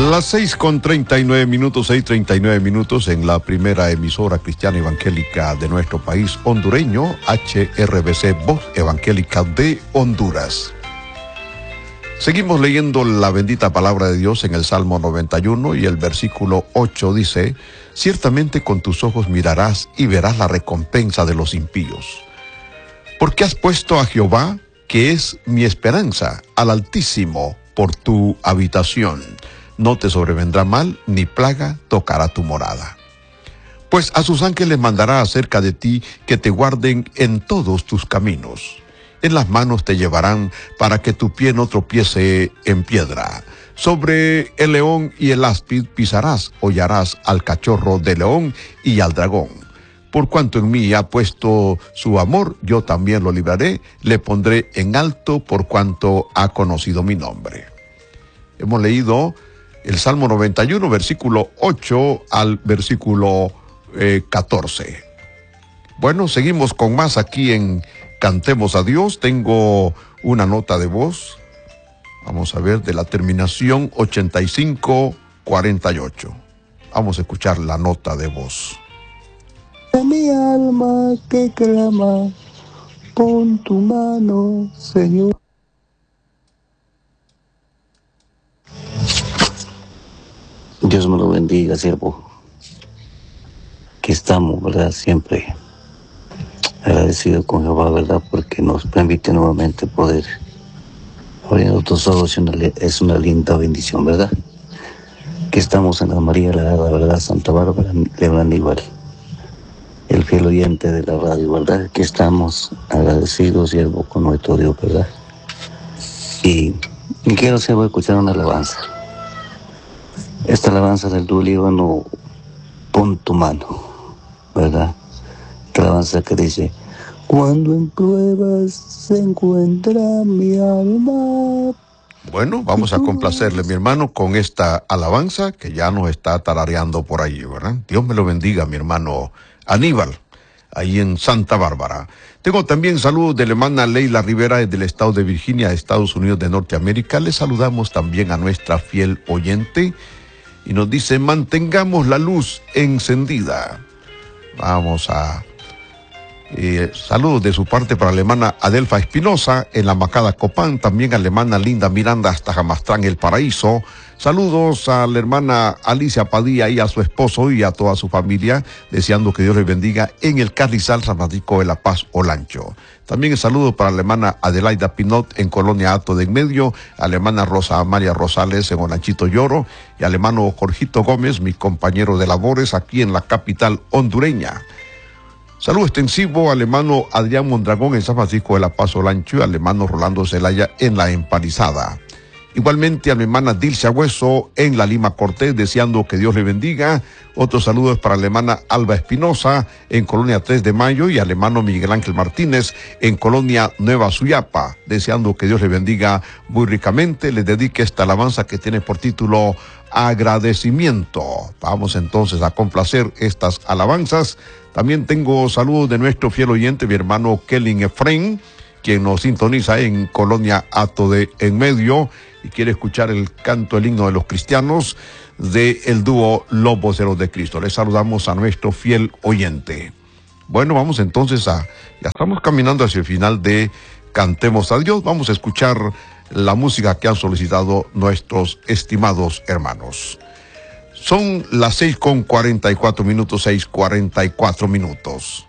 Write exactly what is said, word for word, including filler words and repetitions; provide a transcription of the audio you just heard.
Las seis con treinta y nueve minutos, seis treinta y nueve minutos en la primera emisora cristiana evangélica de nuestro país hondureño, H R B C, Voz Evangélica de Honduras. Seguimos leyendo la bendita palabra de Dios en el Salmo noventa y uno y el versículo ocho dice: ciertamente con tus ojos mirarás y verás la recompensa de los impíos. Porque has puesto a Jehová, que es mi esperanza, al Altísimo, por tu habitación. No te sobrevendrá mal, ni plaga tocará tu morada. Pues a sus ángeles mandará acerca de ti, que te guarden en todos tus caminos. En las manos te llevarán, para que tu pie no tropiece en piedra. Sobre el león y el áspid pisarás, hollarás al cachorro de león y al dragón. Por cuanto en mí ha puesto su amor, yo también lo libraré, le pondré en alto por cuanto ha conocido mi nombre. Hemos leído el Salmo noventa y uno, versículo ocho al versículo eh, catorce. Bueno, seguimos con más aquí en Cantemos a Dios. Tengo una nota de voz, vamos a ver, de la terminación ochenta y cinco cuarenta y ocho. Vamos a escuchar la nota de voz. Mi alma que clama, pon tu mano, Señor. Dios me lo bendiga, siervo. Que estamos, ¿verdad? Siempre agradecidos con Jehová, ¿verdad? Porque nos permite nuevamente poder abrir nuestros ojos. Es una linda bendición, ¿verdad? Que estamos en la María la ¿verdad? Santa Bárbara, León Aníbal, el fiel oyente de la radio, ¿verdad? Que estamos agradecidos, siervo, con nuestro Dios, ¿verdad? Y quiero, siervo, escuchar una alabanza. Esta alabanza del dúo líbano, pon tu mano, ¿verdad? Esta alabanza que dice: cuando en pruebas se encuentra mi alma. Bueno, vamos a complacerle, mi hermano, con esta alabanza que ya nos está tarareando por ahí, ¿verdad? Dios me lo bendiga, mi hermano Aníbal, ahí en Santa Bárbara. Tengo también saludos de la hermana Leila Rivera desde el estado de Virginia, Estados Unidos de Norteamérica. Le saludamos también a nuestra fiel oyente y nos dice: mantengamos la luz encendida. Vamos a... Eh, saludos de su parte para la hermana Adelfa Espinosa en la Macada Copán, también a la hermana Linda Miranda hasta Jamastrán, El Paraíso. Saludos a la hermana Alicia Padilla y a su esposo y a toda su familia, deseando que Dios les bendiga en el Carrizal San Francisco de la Paz, Olancho. También el saludo para la hermana Adelaida Pinot en Colonia Hato de en Medio, a la hermana Rosa María Rosales en Olanchito Lloro y al hermano Jorgito Gómez, mi compañero de labores aquí en la capital hondureña. Saludo extensivo al hermano Adrián Mondragón en San Francisco de la Paz, Olancho, y al hermano Rolando Zelaya en La Empanizada. Igualmente a mi hermana Dilcia Hueso en La Lima Cortés, deseando que Dios le bendiga. Otros saludos para la hermana Alba Espinosa en Colonia tres de Mayo y al hermano Miguel Ángel Martínez en Colonia Nueva Suyapa, deseando que Dios le bendiga muy ricamente. Les dedique esta alabanza que tiene por título Agradecimiento. Vamos entonces a complacer estas alabanzas. También tengo saludos de nuestro fiel oyente, mi hermano Kelly Efraín, quien nos sintoniza en Colonia Hato de en Medio y quiere escuchar el canto, el himno de los cristianos de el dúo Los Voceros de Cristo. Les saludamos a nuestro fiel oyente. Bueno, vamos entonces a... Ya estamos caminando hacia el final de Cantemos a Dios. Vamos a escuchar la música que han solicitado nuestros estimados hermanos. Son las seis con cuarenta y cuatro minutos, seis cuarenta y cuatro minutos.